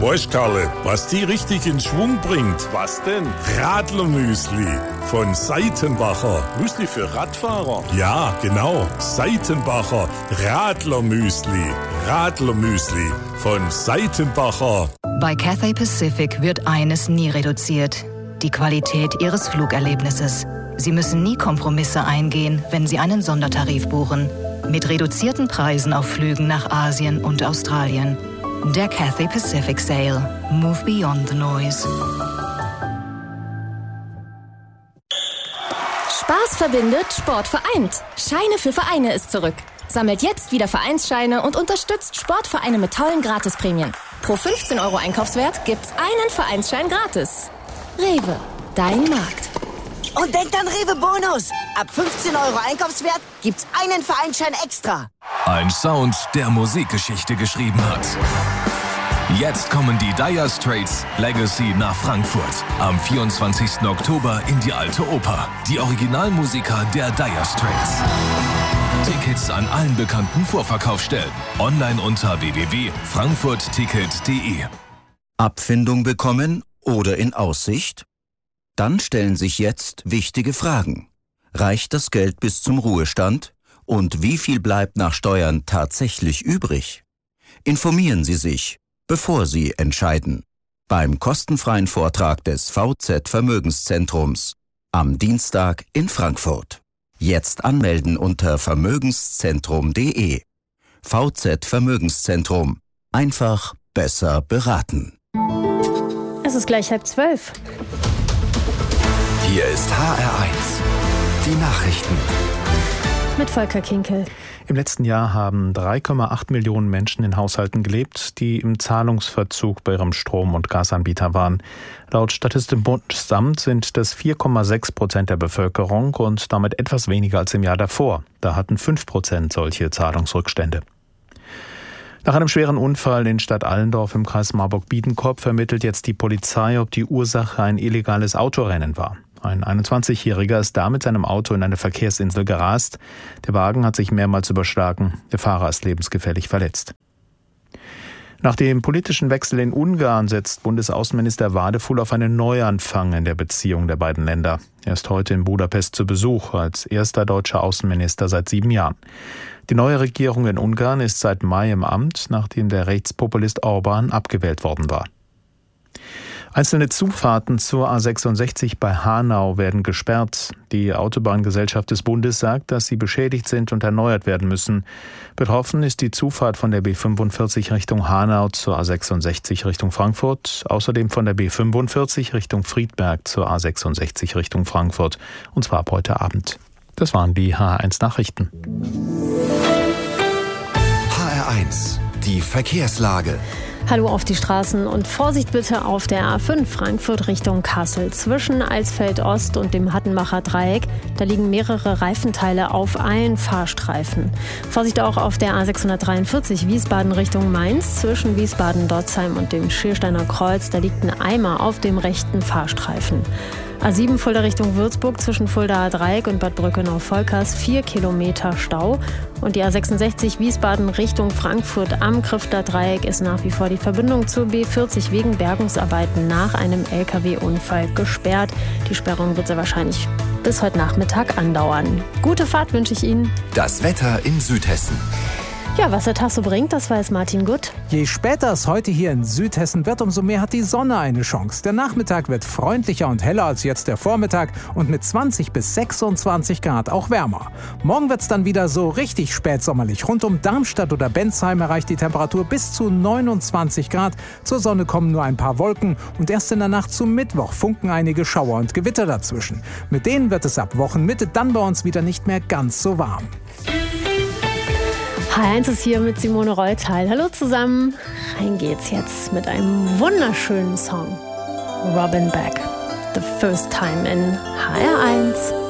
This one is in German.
Weißt Karle, was die richtig in Schwung bringt? Was denn? Radlermüsli von Seitenbacher. Müsli für Radfahrer? Ja, genau. Seitenbacher Radlermüsli. Radlermüsli von Seitenbacher. Bei Cathay Pacific wird eines nie reduziert: die Qualität Ihres Flugerlebnisses. Sie müssen nie Kompromisse eingehen, wenn Sie einen Sondertarif buchen. Mit reduzierten Preisen auf Flügen nach Asien und Australien. Der Cathay Pacific Sale. Move beyond the noise. Spaß verbindet, Sport vereint. Scheine für Vereine ist zurück. Sammelt jetzt wieder Vereinsscheine und unterstützt Sportvereine mit tollen Gratisprämien. Pro 15 € Einkaufswert gibt's einen Vereinsschein gratis. Rewe, dein Markt. Und denkt an Rewe Bonus. Ab 15 € Einkaufswert gibt's einen Vereinsschein extra. Ein Sound, der Musikgeschichte geschrieben hat. Jetzt kommen die Dire Straits Legacy nach Frankfurt. Am 24. Oktober in die Alte Oper. Die Originalmusiker der Dire Straits. Tickets an allen bekannten Vorverkaufsstellen. Online unter www.frankfurtticket.de. Abfindung bekommen oder in Aussicht? Dann stellen sich jetzt wichtige Fragen. Reicht das Geld bis zum Ruhestand? Und wie viel bleibt nach Steuern tatsächlich übrig? Informieren Sie sich, bevor Sie entscheiden. Beim kostenfreien Vortrag des VZ Vermögenszentrums am Dienstag in Frankfurt. Jetzt anmelden unter vermögenszentrum.de. VZ Vermögenszentrum. Einfach besser beraten. Es ist gleich 11:30. Hier ist HR1. Die Nachrichten. Mit Volker Kinkel. Im letzten Jahr haben 3,8 Millionen Menschen in Haushalten gelebt, die im Zahlungsverzug bei ihrem Strom- und Gasanbieter waren. Laut Statistischem Bundesamt sind das 4,6% der Bevölkerung und damit etwas weniger als im Jahr davor. Da hatten 5% solche Zahlungsrückstände. Nach einem schweren Unfall in Stadt Allendorf im Kreis Marburg-Biedenkopf ermittelt jetzt die Polizei, ob die Ursache ein illegales Autorennen war. Ein 21-Jähriger ist da mit seinem Auto in eine Verkehrsinsel gerast. Der Wagen hat sich mehrmals überschlagen. Der Fahrer ist lebensgefährlich verletzt. Nach dem politischen Wechsel in Ungarn setzt Bundesaußenminister Wadefuhl auf einen Neuanfang in der Beziehung der beiden Länder. Er ist heute in Budapest zu Besuch, als erster deutscher Außenminister seit 7 Jahren. Die neue Regierung in Ungarn ist seit Mai im Amt, nachdem der Rechtspopulist Orbán abgewählt worden war. Einzelne Zufahrten zur A66 bei Hanau werden gesperrt. Die Autobahngesellschaft des Bundes sagt, dass sie beschädigt sind und erneuert werden müssen. Betroffen ist die Zufahrt von der B45 Richtung Hanau zur A66 Richtung Frankfurt, außerdem von der B45 Richtung Friedberg zur A66 Richtung Frankfurt, und zwar ab heute Abend. Das waren die HR1 Nachrichten. HR1, die Verkehrslage. Hallo auf die Straßen und Vorsicht bitte auf der A5 Frankfurt Richtung Kassel. Zwischen Eisfeld Ost und dem Hattenbacher Dreieck, da liegen mehrere Reifenteile auf allen Fahrstreifen. Vorsicht auch auf der A643 Wiesbaden Richtung Mainz. Zwischen Wiesbaden-Dotzheim und dem Schiersteiner Kreuz, da liegt ein Eimer auf dem rechten Fahrstreifen. A7 Fulda Richtung Würzburg zwischen Fuldaer Dreieck und Bad Brückenau-Volkers 4 Kilometer Stau. Und die A66 Wiesbaden Richtung Frankfurt am Krifter Dreieck ist nach wie vor die Verbindung zur B40 wegen Bergungsarbeiten nach einem LKW-Unfall gesperrt. Die Sperrung wird sehr wahrscheinlich bis heute Nachmittag andauern. Gute Fahrt wünsche ich Ihnen. Das Wetter in Südhessen. Ja, was der Tag so bringt, das weiß Martin Gutt. Je später es heute hier in Südhessen wird, umso mehr hat die Sonne eine Chance. Der Nachmittag wird freundlicher und heller als jetzt der Vormittag und mit 20 bis 26 Grad auch wärmer. Morgen wird es dann wieder so richtig spätsommerlich. Rund um Darmstadt oder Bensheim erreicht die Temperatur bis zu 29 Grad. Zur Sonne kommen nur ein paar Wolken und erst in der Nacht zum Mittwoch funken einige Schauer und Gewitter dazwischen. Mit denen wird es ab Wochenmitte dann bei uns wieder nicht mehr ganz so warm. HR1 ist hier mit Simone Reutal. Hallo zusammen. Rein geht's jetzt mit einem wunderschönen Song. Robin Beck. The First Time in HR1.